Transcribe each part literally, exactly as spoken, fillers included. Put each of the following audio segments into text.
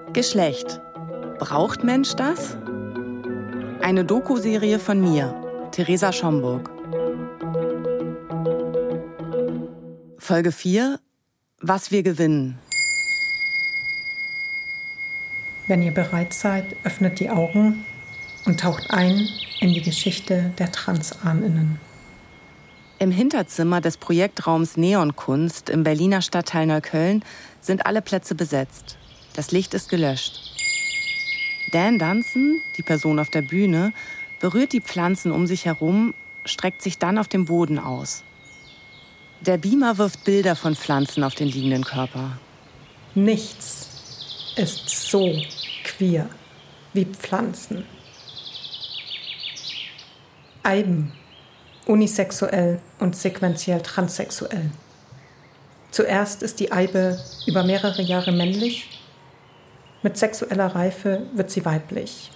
Geschlecht. Braucht Mensch das? Eine Doku-Serie von mir, Theresa Schomburg. Folge vier. Was wir gewinnen. Wenn ihr bereit seid, öffnet die Augen und taucht ein in die Geschichte der TransahnerInnen. Im Hinterzimmer des Projektraums Neonkunst im Berliner Stadtteil Neukölln sind alle Plätze besetzt. Das Licht ist gelöscht. Dan Dunstan, die Person auf der Bühne, berührt die Pflanzen um sich herum, streckt sich dann auf dem Boden aus. Der Beamer wirft Bilder von Pflanzen auf den liegenden Körper. Nichts ist so queer wie Pflanzen. Eiben, unisexuell und sequenziell transsexuell. Zuerst ist die Eibe über mehrere Jahre männlich, mit sexueller Reife wird sie weiblich.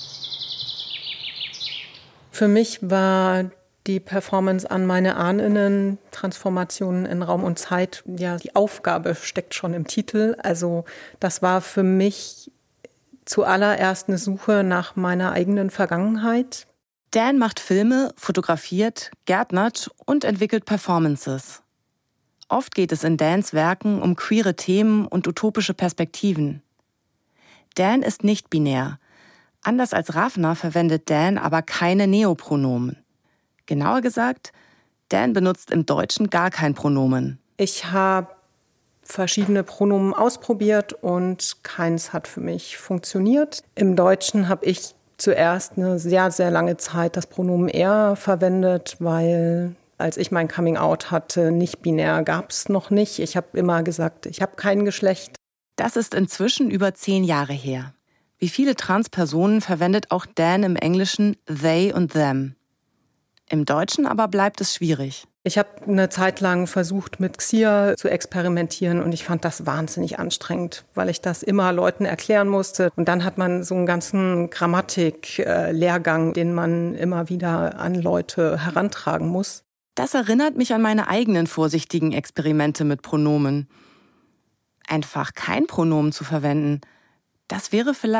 Für mich war die Performance an meine AhnInnen, Transformationen in Raum und Zeit, ja, die Aufgabe steckt schon im Titel. Also das war für mich zuallererst eine Suche nach meiner eigenen Vergangenheit. Dan macht Filme, fotografiert, gärtnert und entwickelt Performances. Oft geht es in Dans Werken um queere Themen und utopische Perspektiven. Dan ist nicht binär. Anders als Ravna verwendet Dan aber keine Neopronomen. Genauer gesagt, Dan benutzt im Deutschen gar kein Pronomen. Ich habe verschiedene Pronomen ausprobiert und keins hat für mich funktioniert. Im Deutschen habe ich zuerst eine sehr, sehr lange Zeit das Pronomen er verwendet, weil als ich mein Coming-out hatte, nicht binär gab es noch nicht. Ich habe immer gesagt, ich habe kein Geschlecht. Das ist inzwischen über zehn Jahre her. Wie viele Transpersonen verwendet auch Dan im Englischen they und them. Im Deutschen aber bleibt es schwierig. Ich habe eine Zeit lang versucht, mit Xia zu experimentieren und ich fand das wahnsinnig anstrengend, weil ich das immer Leuten erklären musste. Und dann hat man so einen ganzen Grammatik-Lehrgang, den man immer wieder an Leute herantragen muss. Das erinnert mich an meine eigenen vorsichtigen Experimente mit Pronomen. Einfach kein Pronomen zu verwenden, das wäre vielleicht